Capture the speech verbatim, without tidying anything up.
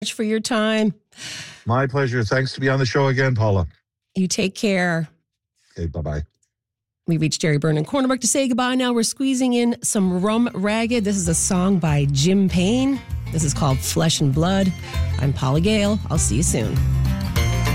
much for your time. My pleasure. Thanks to be on the show again, Paula. You take care. Okay, bye-bye. We reached Jerry Byrne and Cornerbrook to say goodbye. Now we're squeezing in some Rum Ragged. This is a song by Jim Payne. This is called Flesh and Blood. I'm Paula Gale. I'll see you soon.